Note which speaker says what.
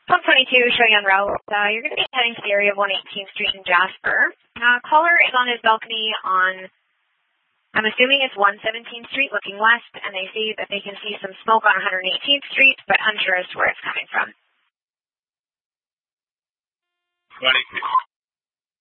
Speaker 1: Pump 22 showing on route. You're going to be heading to the area of 118th Street in Jasper. Caller is on his balcony on, I'm assuming it's 117th Street looking west, and they see that they can see some smoke on 118th Street, but unsure as to where it's coming from.
Speaker 2: 22.